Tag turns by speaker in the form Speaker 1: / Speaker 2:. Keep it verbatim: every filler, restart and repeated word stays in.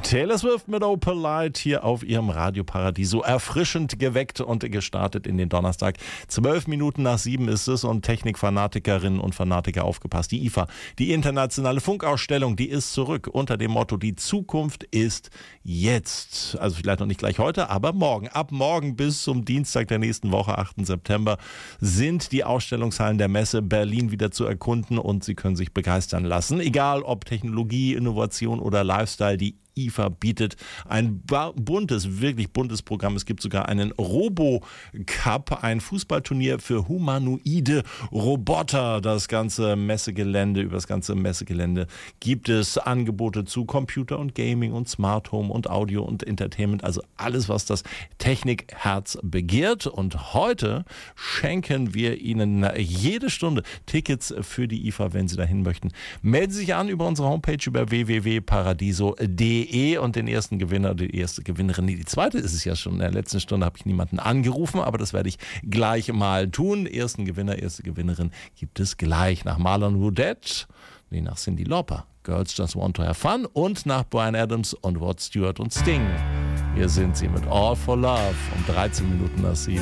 Speaker 1: Taylor Swift mit Oh Polite hier auf ihrem Radioparadies. So erfrischend geweckt und gestartet in den Donnerstag. Zwölf Minuten nach sieben ist es und Technikfanatikerinnen und Fanatiker aufgepasst. Die I F A, die internationale Funkausstellung, die ist zurück unter dem Motto, die Zukunft ist jetzt. Also vielleicht noch nicht gleich heute, aber morgen. Ab morgen bis zum Dienstag der nächsten Woche, achten September, sind die Ausstellungshallen der Messe Berlin wieder zu erkunden und Sie können sich begeistern lassen. Egal ob Technologie, Innovation oder Lifestyle, die I F A bietet ein buntes, wirklich buntes Programm. Es gibt sogar einen Robo-Cup, ein Fußballturnier für humanoide Roboter. Das ganze Messegelände, über das ganze Messegelände gibt es Angebote zu Computer und Gaming und Smart Home und Audio und Entertainment. Also alles, was das Technikherz begehrt. Und heute schenken wir Ihnen jede Stunde Tickets für die I F A, wenn Sie dahin möchten. Melden Sie sich an über unsere Homepage über w w w punkt paradiso punkt d e und den ersten Gewinner, die erste Gewinnerin, die zweite ist es ja schon. In der letzten Stunde habe ich niemanden angerufen, aber das werde ich gleich mal tun. Ersten Gewinner, erste Gewinnerin gibt es gleich nach Marlon Rudette, nee, nach Cyndi Lauper, Girls Just Want to Have Fun und nach Bryan Adams und Rod Stewart und Sting. Hier sind sie mit All for Love um dreizehn Minuten nach sieben.